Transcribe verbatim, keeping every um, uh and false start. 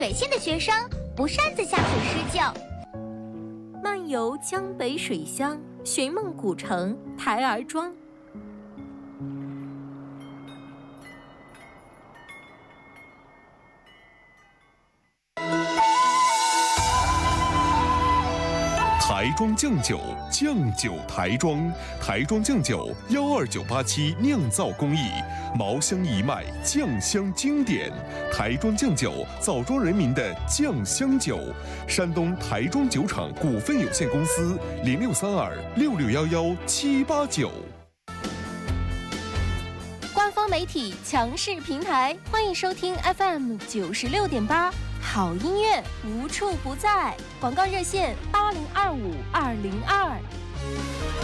水县的学生不擅自下水施救。 漫游江北水乡，寻梦古城台儿庄。 台庄酱酒，酱酒台庄，台庄酱酒幺二九八七酿造工艺，毛香一脉，酱香经典。台庄酱酒，枣庄人民的酱香酒。山东台庄酒厂股份有限公司零六三二六六幺幺七八九。 官方媒体强势平台，欢迎收听 F M 九十六点八。好音乐无处不在，广告热线八零二五二零二。